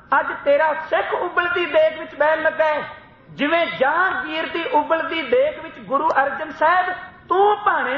ਅੱਜ ਤੇਰਾ ਸਿੱਖ ਉਬਲਦੀ ਦੇਗ ਵਿੱਚ ਬਹਿਣ ਲੱਗਾ ਹੈ, ਜਿਵੇਂ ਜਹਾਂਗੀਰ ਦੀ ਉਬਲਦੀ ਦੇਗ ਵਿੱਚ ਗੁਰੂ ਅਰਜਨ ਸਾਹਿਬ ਤੂੰ ਭਾਣੇ